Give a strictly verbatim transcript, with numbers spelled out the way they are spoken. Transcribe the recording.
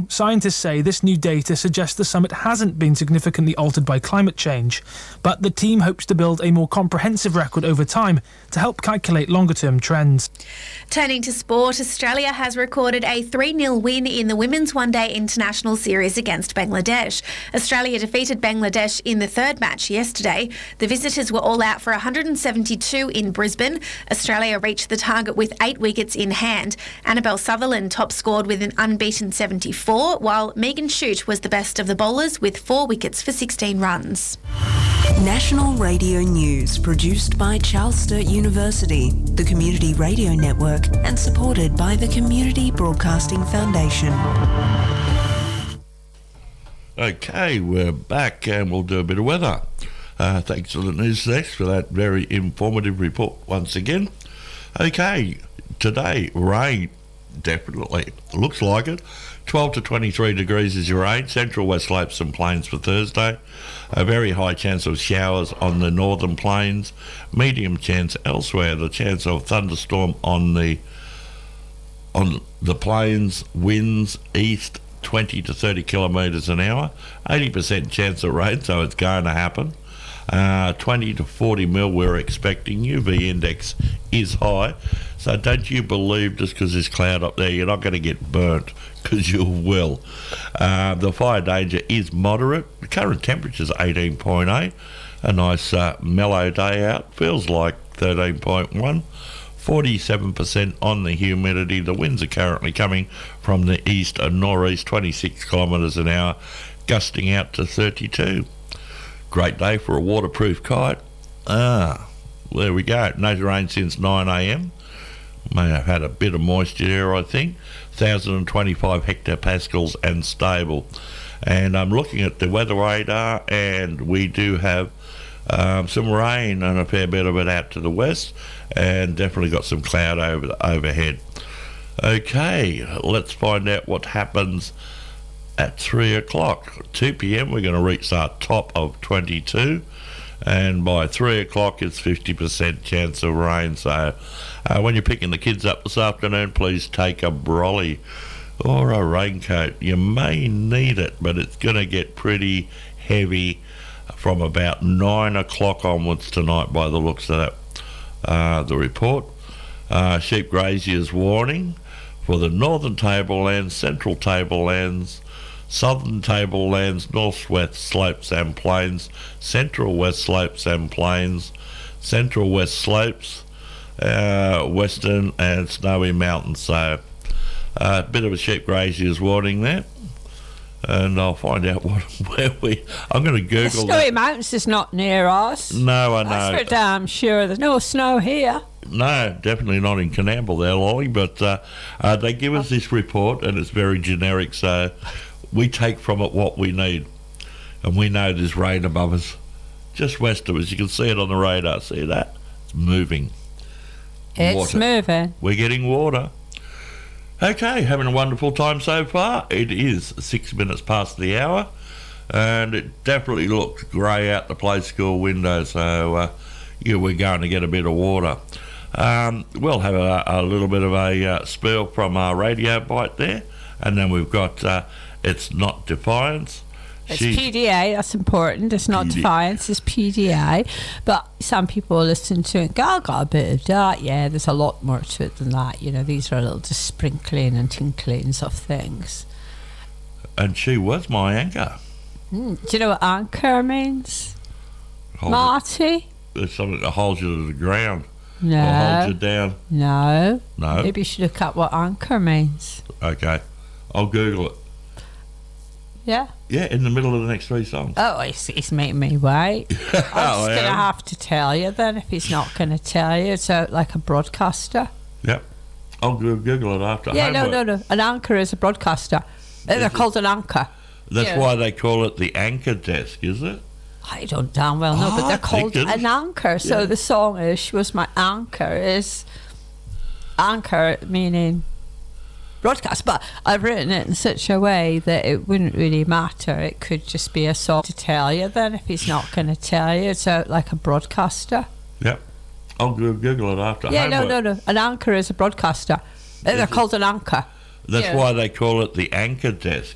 scientists say this new data suggests the summit hasn't been significantly altered by climate change, but the team hopes to build a more comprehensive record over time to help calculate longer-term trends. Turning to sport, Australia has recorded a three nil win in the Women's One-Day International Series against Bangladesh. Australia defeated Bangladesh in the third match yesterday. The visitors were all out for one hundred seventy-two in Brisbane. Australia reached the target with eight wickets in hand. Annabelle Sutherland top scored with an unbeaten seventy-four, while Megan Shute was the best of the bowlers with four wickets for sixteen runs. National Radio News, produced by Charles Sturt University, the Community Radio Network, and supported by the Community Broadcasting Foundation. Okay, we're back and we'll do a bit of weather. Uh, thanks to the News Desk for that very informative report once again. Okay, today, rain, definitely. Looks like it. twelve to twenty-three degrees is your rain. Central West Slopes and Plains for Thursday. A very high chance of showers on the northern plains. Medium chance elsewhere. The chance of thunderstorm on the on the plains. Winds east twenty to thirty kilometres an hour. eighty percent chance of rain, so it's going to happen. Uh, twenty to forty mil we're expecting. U V index is high, so don't you believe just because there's cloud up there you're not going to get burnt, because you will. Uh, the fire danger is moderate. The current temperature is eighteen point eight. A nice uh, mellow day out. Feels like thirteen point one. forty-seven percent on the humidity. The winds are currently coming from the east and northeast, twenty-six kilometres an hour, gusting out to thirty-two. Great day for a waterproof kite. Ah, there we go. No rain since nine a m. May have had a bit of moisture there, I think. one thousand twenty-five hectopascals and stable. And I'm looking at the weather radar, and we do have um, some rain and a fair bit of it out to the west, and definitely got some cloud over the, overhead. Okay, let's find out what happens at three o'clock. two p m we're going to reach our top of twenty-two, and by three o'clock it's fifty percent chance of rain. So uh, when you're picking the kids up this afternoon, please take a brolly or a raincoat. You may need it, but it's going to get pretty heavy from about nine o'clock onwards tonight by the looks of that. Uh, the report. Uh, sheep graziers warning for the northern tablelands, central tablelands, southern tablelands, northwest slopes and plains, central west slopes and plains, central west slopes, uh, western and snowy mountains. So a uh, bit of a sheep grazier's warning there. And I'll find out what where we. I'm going to Google. The Snowy that. Mountains is not near us. No, I know. That's for damn sure. There's no snow here. No, definitely not in Coonamble there, Lolly. But uh, uh, they give us this report, and it's very generic. So we take from it what we need, and we know there's rain above us, just west of us. You can see it on the radar. See that? It's moving. It's water. moving. We're getting water. Okay, having a wonderful time so far. It is six minutes past the hour, and it definitely looks grey out the play school window, so uh, yeah, we're going to get a bit of water. Um, we'll have a, a little bit of a uh, spiel from our radio bite there, and then we've got uh, It's Not Defiance. It's She's P D A, that's important. It's not P D A. Defiance, it's P D A. But some people listen to it and go, I got a bit of that. Yeah, there's a lot more to it than that. You know, these are a little just sprinkling and tinklings of things. And she was my anchor. Mm. Do you know what anchor means? Hold Marty? It. It's something that holds you to the ground. No. Or holds you down. No. No. Maybe you should look up what anchor means. Okay. I'll Google it. Yeah. Yeah, in the middle of the next three songs. Oh, he's, he's making me wait. I'm just going to have to tell you then if he's not going to tell you. It's out like a broadcaster. Yep. I'll go Google it after. Yeah, Homework. no, no, no. An anchor is a broadcaster. They're Is called an anchor. That's Yeah. why they call it the anchor desk, is it? I don't damn well know, Oh, but they're I called think it is. an anchor. So Yeah. the song is She Was My Anchor is anchor meaning broadcast, but I've written it in such a way that it wouldn't really matter. It could just be a song to tell you then if he's not going to tell you. It's out like a broadcaster. Yep. I'll go Google it after. Yeah, no, Homework. no, no. An anchor is a broadcaster. They're Is it? called an anchor. That's Yeah. why they call it the anchor desk.